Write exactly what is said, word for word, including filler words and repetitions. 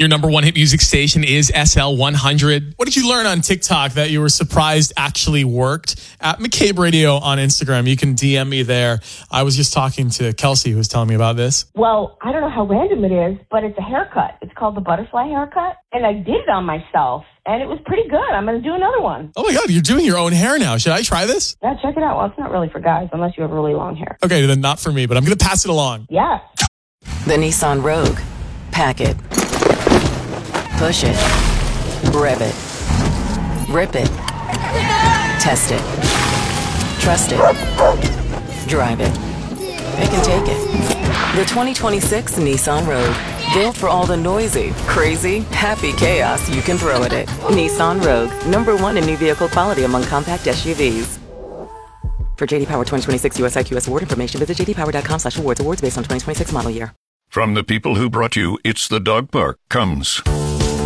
Your number one hit music station is S L one hundred. What did you learn on TikTok that you were surprised actually worked? At McCabe Radio on Instagram. You can D M me there. I was just talking to Kelsey, who was telling me about this. Well, I don't know how random it is, but it's a haircut. It's called the butterfly haircut. And I did it on myself, and it was pretty good. I'm going to do another one. Oh my God, you're doing your own hair now. Should I try this? Yeah, check it out. Well, it's not really for guys unless you have really long hair. Okay, then not for me, but I'm going to pass it along. Yeah. The Nissan Rogue. Pack it. Push it. Rev it. Rip it. Test it. Trust it. Drive it. It can take it. The twenty twenty-six Nissan Rogue. Built for all the noisy, crazy, happy chaos you can throw at it. Nissan Rogue. Number one in new vehicle quality among compact S U Vs. For J D Power twenty twenty-six U S I Q S award information, visit j d power dot com slash awards. Awards based on twenty twenty-six model year. From the people who brought you It's the Dog Park comes